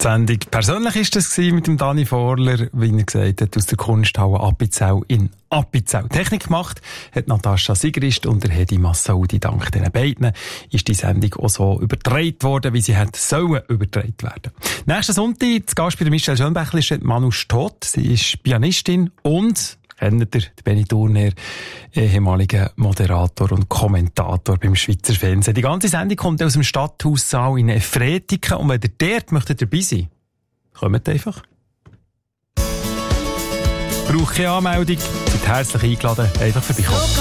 Die Sendung persönlich war das mit dem Dani Vorler, wie er gesagt hat, aus der Kunsthalle Appenzell in Appenzell. Technik gemacht hat Natascha Sigrist und der Hedi Massaoudi. Dank diesen beiden ist die Sendung auch so übertragen worden, wie sie hätte sollen übertragen werden. Nächsten Sonntag, zu Gast bei der Michelle Schönbächli, ist Manu Stott. Sie ist Pianistin und kennt ihr, Benny Thurner, ehemaliger Moderator und Kommentator beim Schweizer Fernsehen. Die ganze Sendung kommt aus dem Stadthaussaal in Efretiken und wenn ihr dort möchtet dabei sein, kommt einfach. Braucht keine Anmeldung, seid herzlich eingeladen, einfach vorbeikommen.